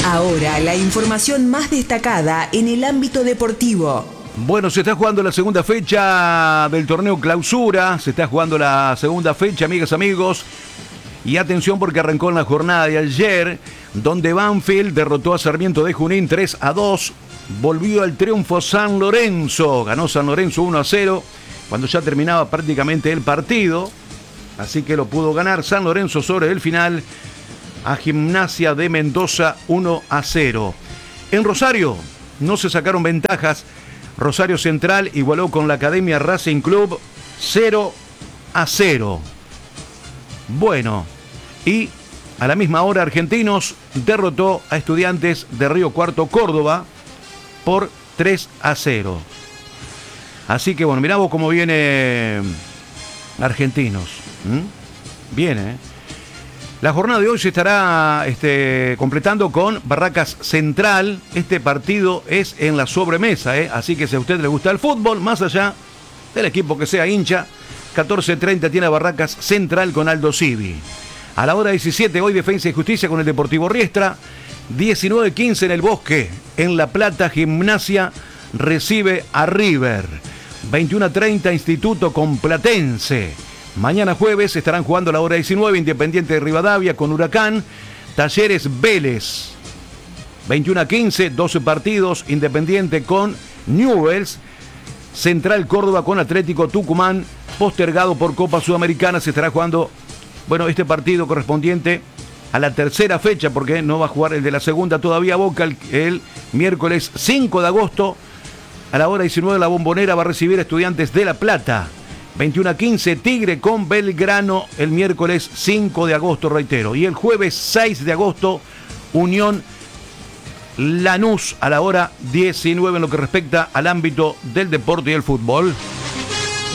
Ahora la información más destacada en el ámbito deportivo. Bueno, se está jugando la segunda fecha del torneo Clausura. Se está jugando la segunda fecha, amigas, amigos. Y atención porque arrancó en la jornada de ayer, donde Banfield derrotó a Sarmiento de Junín 3-2. Volvió al triunfo San Lorenzo. Ganó San Lorenzo 1-0 cuando ya terminaba prácticamente el partido. Así que lo pudo ganar San Lorenzo sobre el final a Gimnasia de Mendoza 1-0. En Rosario no se sacaron ventajas. Rosario Central igualó con la Academia Racing Club 0-0. Bueno, y a la misma hora Argentinos derrotó a Estudiantes de Río Cuarto Córdoba por 3-0. Así que bueno, mirá vos cómo viene Argentinos. Viene, La jornada de hoy se estará completando con Barracas Central. Este partido es en la sobremesa, así que si a usted le gusta el fútbol, más allá del equipo que sea hincha, 14:30 tiene a Barracas Central con Aldo Civi. A la hora 17 hoy Defensa y Justicia con el Deportivo Riestra. 19:15 en el Bosque. En La Plata, Gimnasia recibe a River. 21:30 Instituto con Platense. Mañana jueves estarán jugando a la hora 19 Independiente de Rivadavia con Huracán. Talleres Vélez. 21:15, 12 partidos. Independiente con Newell's. Central Córdoba con Atlético Tucumán. Postergado por Copa Sudamericana. Se estará jugando, este partido correspondiente a la tercera fecha, porque no va a jugar el de la segunda todavía. Boca el miércoles 5 de agosto a la hora 19 la Bombonera va a recibir a Estudiantes de La Plata. 21:15 Tigre con Belgrano el miércoles 5 de agosto, reitero. Y el jueves 6 de agosto Unión Lanús a la hora 19 en lo que respecta al ámbito del deporte y el fútbol.